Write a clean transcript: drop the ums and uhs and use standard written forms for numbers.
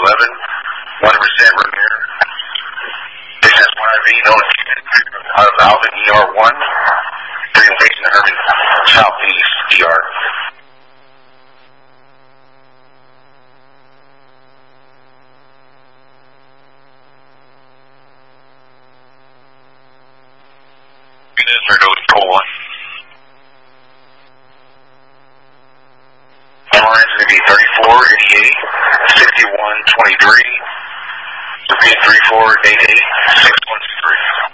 11, 1% Rainier. This has 1 IV, known out of Alvin ER1, 3 Mason Herman, Southeast ER. Or go with Cole 1. MRI is going to be 3488, 6123. Repeat 3488, 6123.